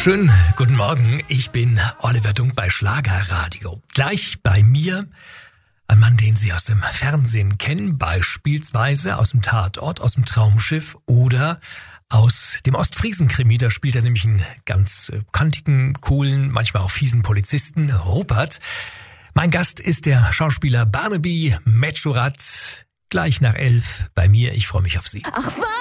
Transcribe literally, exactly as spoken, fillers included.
Schönen guten Morgen, ich bin Oliver Dunk bei Schlagerradio. Gleich bei mir ein Mann, den Sie aus dem Fernsehen kennen, beispielsweise aus dem Tatort, aus dem Traumschiff oder aus dem Ostfriesen-Krimi. Da spielt er nämlich einen ganz kantigen, coolen, manchmal auch fiesen Polizisten, Rupert. Mein Gast ist der Schauspieler Barnaby Medschurat. Gleich nach elf bei mir. Ich freue mich auf Sie. Ach,